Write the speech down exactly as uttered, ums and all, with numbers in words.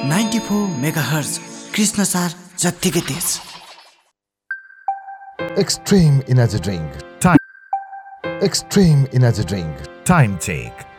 Ninety four mega hertz Krishna सार जत्तिकै तेज। Extreme energy drink. Time. Extreme energy drink. Time take.